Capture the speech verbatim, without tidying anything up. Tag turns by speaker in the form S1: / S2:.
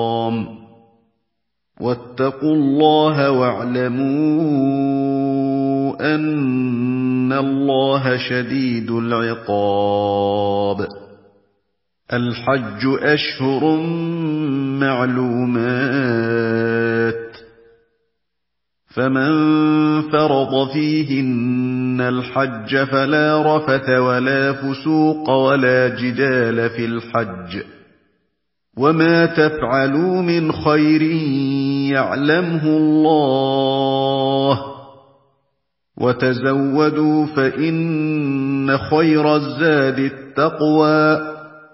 S1: واتقوا الله واعلموا أن الله شديد العقاب. الحج أشهر معلومات، فمن فرض فيهن الحج فلا رفث ولا فسوق ولا جدال في الحج، وما تفعلوا من خير يعلمه الله، وتزودوا فإن خير الزاد التقوى،